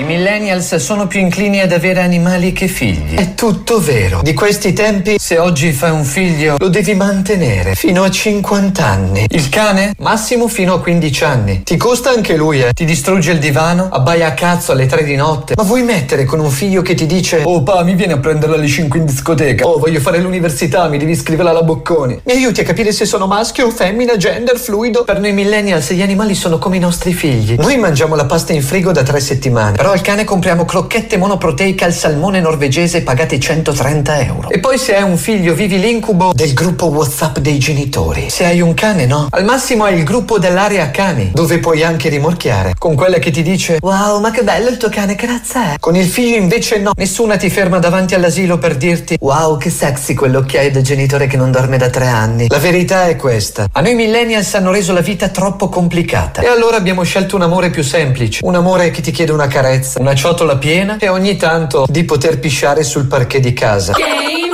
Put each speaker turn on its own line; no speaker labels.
millennials sono più inclini ad avere animali che figli. È tutto vero. Di questi tempi, se oggi fai un figlio, lo devi mantenere fino a 50 anni. Il cane? Massimo fino a 15 anni. Ti costa anche lui, Ti distrugge il divano, abbaia a cazzo alle 3 di notte. Ma vuoi mettere con un figlio che ti dice: oh pa, mi vieni a prendere alle 5 in discoteca? Oh, voglio fare l'università, mi devi scrivere alla Bocconi. Mi aiuti a capire se sono maschio o femmina, gender, fluido? Per noi millennials gli animali sono come i nostri figli. Noi mangiamo la pasta in frigo da 3 settimane, però al cane compriamo crocchette monoproteiche al salmone norvegese pagate 130 euro. E poi se hai un figlio vivi l'incubo del gruppo WhatsApp dei genitori. Se hai un cane, no? Al massimo hai il gruppo dell'area cani, dove puoi anche rimorchiare, con quella che ti dice: wow, ma che bello il tuo cane, che razza è? Con il figlio invece no, nessuna ti ferma davanti all'asilo per dirti: wow, che sexy quell'occhiaio del genitore che non dorme da 3 anni. La verità è questa: a noi millennials hanno reso la vita troppo complicata, e allora abbiamo scelto un amore più semplice, un amore che ti chiede una carezza, una ciotola piena e ogni tanto di poter pisciare sul parquet di casa.